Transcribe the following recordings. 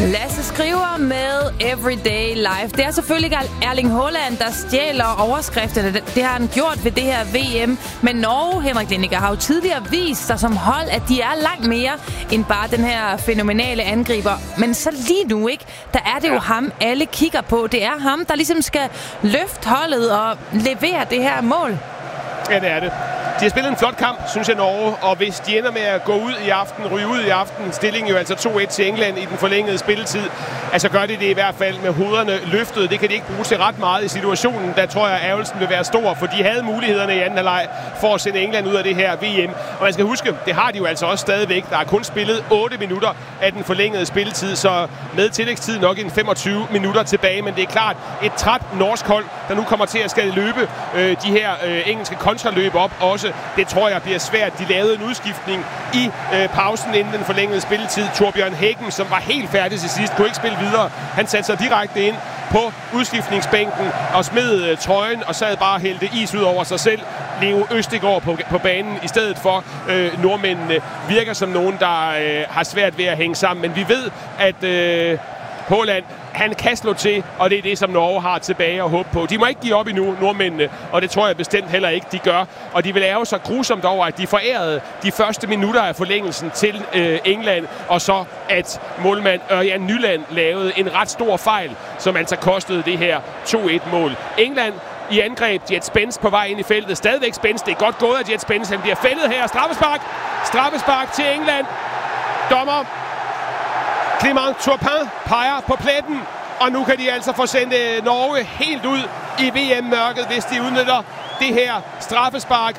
Lasse skriver med Everyday Life. Det er selvfølgelig Erling Haaland, der stjæler overskrifterne. Det har han gjort ved det her VM. Men Norge, Henrik Lineker, har jo tidligere vist sig som hold, at de er langt mere end bare den her fænomenale angriber. Men så lige nu, ikke? Der er det jo ham, alle kigger på. Det er ham, der ligesom skal løfte holdet og levere det her mål. Ja, det er det. De har spillet en flot kamp, synes jeg, Norge, og hvis de ender med at gå ud i aften, ryge ud i aften, stillingen jo altså 2-1 til England i den forlængede spilletid, altså gør de det i hvert fald med hovederne løftet. Det kan de ikke bruge til ret meget i situationen. Der tror jeg, at ærgelsen vil være stor, for de havde mulighederne i anden halvleg for at sende England ud af det her VM. Og man skal huske, det har de jo altså også stadigvæk. Der er kun spillet 8 minutter af den forlængede spilletid, så med tillægstid nok en 25 minutter tilbage. Men det er klart et træt norsk hold, der nu kommer til at skal løbe de her engelske kontraløb op også. Det tror jeg bliver svært. De lavede en udskiftning i pausen inden den forlængede spilletid. Torbjørn Hækken, som var helt færdig til sidst, kunne ikke spille videre. Han satte sig direkte ind på udskiftningsbænken og smed trøjen og sad bare og hældte is ud over sig selv. Leo Østegård på banen i stedet for. Nordmændene virker som nogen, der har svært ved at hænge sammen. Men vi ved, at Haaland, han kan slå til, og det er det, som Norge har tilbage at håbe på. De må ikke give op endnu, nordmændene, og det tror jeg bestemt heller ikke, de gør. Og de vil lave så grusomt over, at de forærede de første minutter af forlængelsen til England, og så at målmand Ørjan Nyland lavede en ret stor fejl, som altså kostede det her 2-1-mål. England i angreb, Jet Spence på vej ind i feltet. Stadigvæk Spence, det er godt gået af Jet Spence. Han bliver fældet her. Straffespark til England. Dommer Clément Turpin peger på pletten, og nu kan de altså få sendt Norge helt ud i VM-mørket, hvis de udnytter det her straffespark.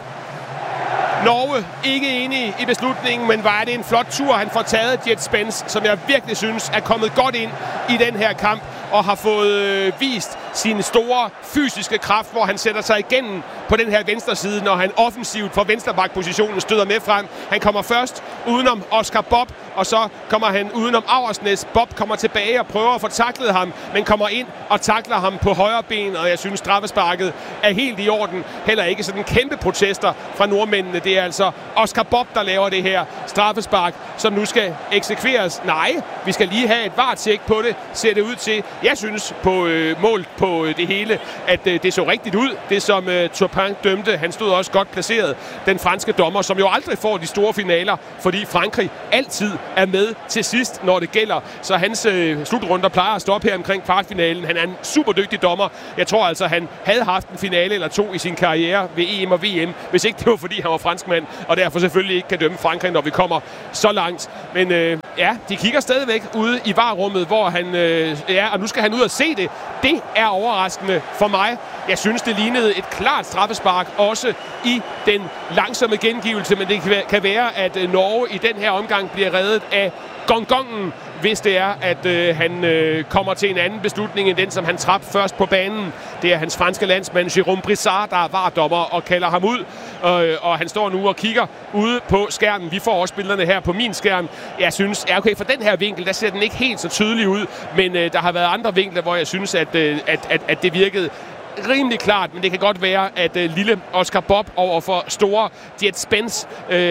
Norge ikke enige i beslutningen, men var det en flot tur, han får taget Jet Spence, som jeg virkelig synes er kommet godt ind i den her kamp, og har fået vist sin store fysiske kraft, hvor han sætter sig igennem på den her venstre side, når han offensivt fra venstreback-positionen støder med frem. Han kommer først udenom Oscar Bob, og så kommer han udenom Auersnæs. Bob kommer tilbage og prøver at få taklet ham, men kommer ind og takler ham på højre ben, og jeg synes, straffesparket er helt i orden. Heller ikke sådan kæmpe protester fra nordmændene. Det er altså Oscar Bob, der laver det her straffespark, som nu skal eksekveres. Nej, vi skal lige have et VAR-tjek på det, ser det ud til. Jeg synes på mål på det hele, at det så rigtigt ud, det som Turpin dømte. Han stod også godt placeret, den franske dommer, som jo aldrig får de store finaler, fordi Frankrig altid er med til sidst, når det gælder. Så hans slutrunder plejer at stoppe her omkring kvartfinalen. Han er en super dygtig dommer. Jeg tror altså, han havde haft en finale eller to i sin karriere ved EM og VM, hvis ikke det var, fordi han var franskmand, og derfor selvfølgelig ikke kan dømme Frankrig, når vi kommer så langt. Men ja, de kigger stadigvæk ude i VAR-rummet, hvor han er, og nu skal han ud og se det. Det er overraskende for mig. Jeg synes, det lignede et klart straffespark, også i den langsomme gengivelse, men det kan være, at Norge i den her omgang bliver reddet af gongongen, hvis det er, at han kommer til en anden beslutning end den, som han traf først på banen. Det er hans franske landsmand, Jérôme Brissard, der er VAR-dommer og kalder ham ud. Og han står nu og kigger ude på skærmen. Vi får også billederne her på min skærm. Jeg synes, okay, for den her vinkel, der ser den ikke helt så tydelig ud, men der har været andre vinkler, hvor jeg synes, at det virkede rimelig klart, men det kan godt være, at lille Oscar Bob over for store Jet Spence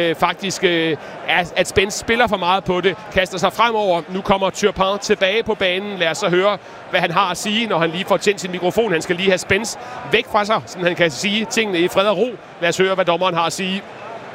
at Spence spiller for meget på det, kaster sig fremover. Nu kommer Turpin tilbage på banen. Lad os så høre, hvad han har at sige, når han lige får tændt sin mikrofon. Han skal lige have Spence væk fra sig, så han kan sige tingene i fred og ro. Lad os høre, hvad dommeren har at sige.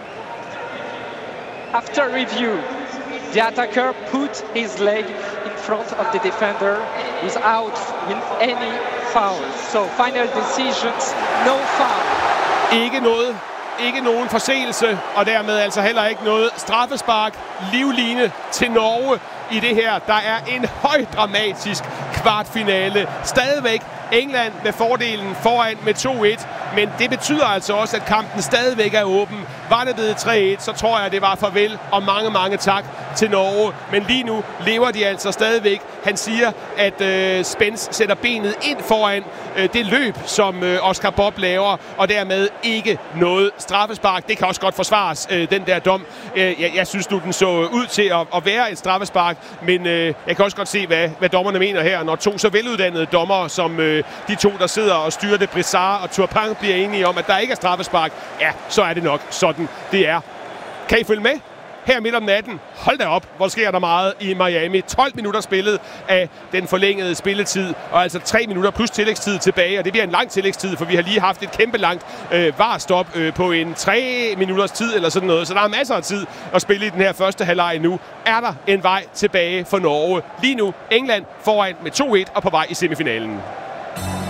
After review, the attacker put his leg in front of the defender without any foul. So final decisions, no foul. Ikke nogen forseelse, og dermed altså heller ikke noget straffespark. Livline til Norge i det her. Der er en højdramatisk kvartfinale. Stadigvæk England med fordelen foran med 2-1, men det betyder altså også, at kampen stadigvæk er åben. Var det blevet 3-1, så tror jeg, det var farvel og mange, mange tak til Norge. Men lige nu lever de altså stadigvæk. Han siger, at Spence sætter benet ind foran det løb, som Oscar Bob laver, og dermed ikke noget straffespark. Det kan også godt forsvares, den der dom. Jeg synes nu, den så ud til at være et straffespark, men jeg kan også godt se, hvad dommerne mener her. Når to så veluddannede dommere, som de to, der sidder og styrer det, Brissard og Turpin, bliver enige om, at der ikke er straffespark, ja, så er det nok sådan, det er. Kan I følge med? her midt om natten. Hold da op, hvor sker der meget i Miami. 12 minutter spillet af den forlængede spilletid, og altså 3 minutter plus tillægstid tilbage, og det bliver en lang tillægstid, for vi har lige haft et kæmpe langt VAR-stop på en 3 minutters tid eller sådan noget, så der er masser af tid at spille i den her første halvleg nu. Er der en vej tilbage for Norge? Lige nu England foran med 2-1 og på vej i semifinalen.